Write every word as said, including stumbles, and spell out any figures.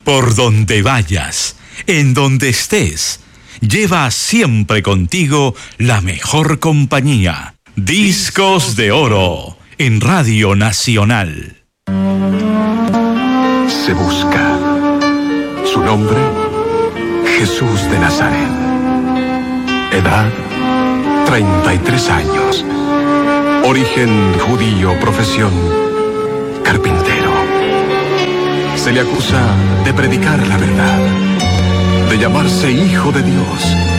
Por donde vayas, en donde estés, lleva siempre contigo la mejor compañía. Discos de Oro, en Radio Nacional. Se busca. Su nombre, Jesús de Nazaret. Edad, treinta y tres años. Origen judío, profesión, carpintero. Se le acusa de predicar la verdad, de llamarse hijo de Dios